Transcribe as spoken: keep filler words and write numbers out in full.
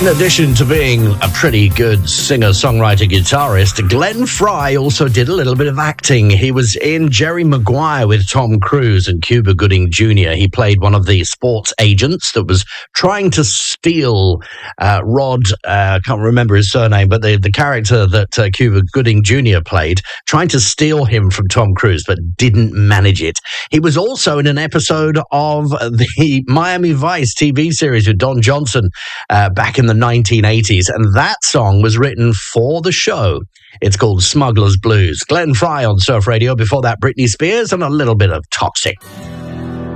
In addition to being a pretty good singer, songwriter, guitarist, Glenn Frey also did a little bit of acting. He was in Jerry Maguire with Tom Cruise and Cuba Gooding Junior He played one of the sports agents that was trying to steal uh, Rod, I uh, can't remember his surname, but the, the character that uh, Cuba Gooding Junior played, trying to steal him from Tom Cruise, but didn't manage it. He was also in an episode of the Miami Vice T V series with Don Johnson uh, back in the nineteen eighties, and that song was written for the show. It's called Smuggler's Blues. Glenn Frey on Surf Radio. Before that, Britney Spears and a little bit of Toxic.